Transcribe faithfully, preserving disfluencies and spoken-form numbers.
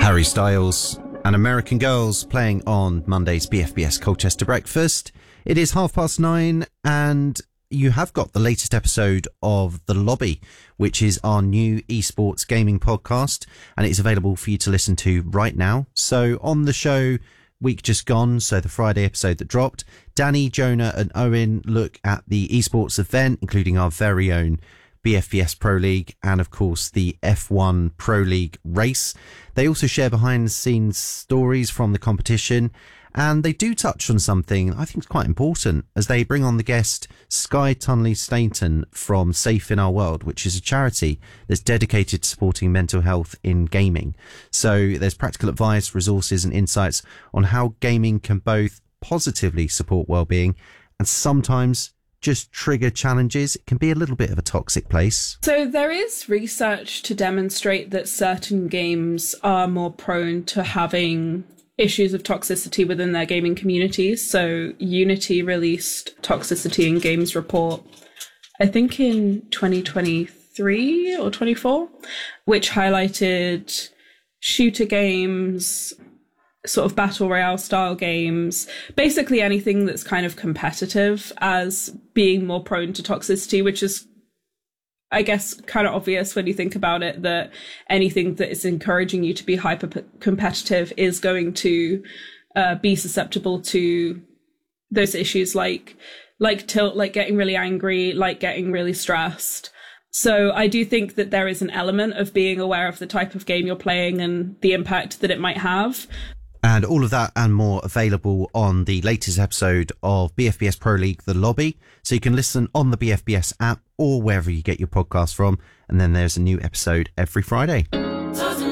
Harry Styles and American Girls playing on Monday's B F B S Colchester Breakfast. It is half past nine and you have got the latest episode of The Lobby, which is our new esports gaming podcast, and it's available for you to listen to right now. So on the show, week just gone, so the Friday episode that dropped, Danny, Jonah and Owen look at the esports event, including our very own B F B S Pro League and of course the F one Pro League race. They also share behind the scenes stories from the competition, and they do touch on something I think is quite important as they bring on the guest Skye Tunley-Stainton from Safe in Our World, which is a charity that's dedicated to supporting mental health in gaming. So there's practical advice, resources and insights on how gaming can both positively support well-being and sometimes just trigger challenges. It can be a little bit of a toxic place. So there is research to demonstrate that certain games are more prone to having issues of toxicity within their gaming communities. So Unity released Toxicity in Games report, I think in twenty twenty-three or twenty-four, which highlighted shooter games, sort of battle royale style games, basically anything that's kind of competitive as being more prone to toxicity, which is, I guess, kind of obvious when you think about it, that anything that is encouraging you to be hyper competitive is going to uh, be susceptible to those issues like like tilt, like getting really angry, like getting really stressed. So I do think that there is an element of being aware of the type of game you're playing and the impact that it might have. And all of that and more available on the latest episode of B F B S Pro League, The Lobby. So you can listen on the B F B S app or wherever you get your podcast from. And then there's a new episode every Friday.